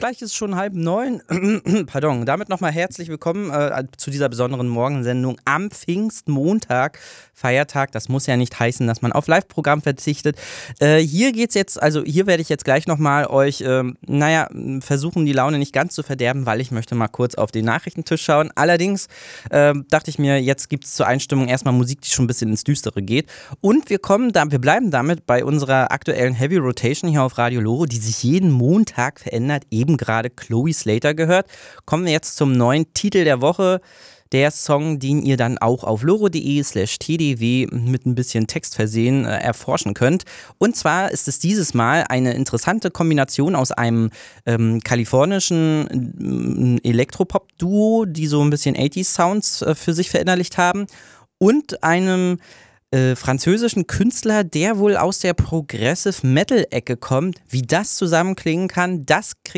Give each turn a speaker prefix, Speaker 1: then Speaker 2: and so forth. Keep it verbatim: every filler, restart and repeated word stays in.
Speaker 1: Gleich ist schon halb neun. Pardon. Damit nochmal herzlich willkommen äh, zu dieser besonderen Morgensendung am Pfingstmontag, Feiertag. Das muss ja nicht heißen, dass man auf Live-Programm verzichtet. Äh, hier geht's jetzt, also hier werde ich jetzt gleich nochmal euch, äh, naja, versuchen die Laune nicht ganz zu verderben, weil ich möchte mal kurz auf den Nachrichtentisch schauen. Allerdings äh, dachte ich mir, jetzt gibt es zur Einstimmung erstmal Musik, die schon ein bisschen ins Düstere geht. Und wir kommen da, wir bleiben damit bei unserer aktuellen Heavy Rotation hier auf Radio Loro, die sich jeden Montag verändert, eben gerade Chloe Slater gehört. Kommen wir jetzt zum neuen Titel der Woche. Der Song, den ihr dann auch auf loro.de slash tdw mit ein bisschen Text versehen äh, erforschen könnt. Und zwar ist es dieses Mal eine interessante Kombination aus einem ähm, kalifornischen äh, Elektropop-Duo, die so ein bisschen achtziger-Sounds äh, für sich verinnerlicht haben, und einem Äh, französischen Künstler, der wohl aus der Progressive Metal-Ecke kommt. Wie das zusammenklingen kann, das kriegt